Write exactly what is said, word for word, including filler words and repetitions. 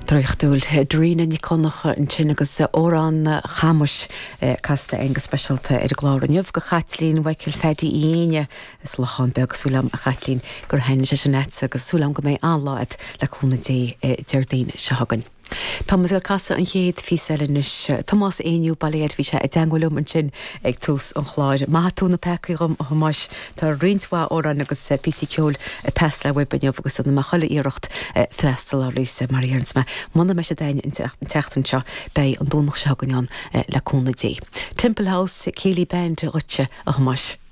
Dúil drína ní connacha an sin agus órán chamas casta enga specialta ar glár an jufh go chatlín weicil fedi íine is lachan beg súlam a chatlín gur henne se net agus súlam go méid anláid le cúna dé deirdín se hagan. Thomas il casa an chéad fi selinnis Thomas éniu baléad fi se a dangolum an sin ag tús an chláir má túna pecaigum a hamáis tá rinswa óran agus písi ceol pesla webbanne agus an chola íirecht freistal a rís Marians me manna me se dain in techtan seo bei an dúnach se hagan le cúna dé. Temple House Keely Band rutse a hamáis.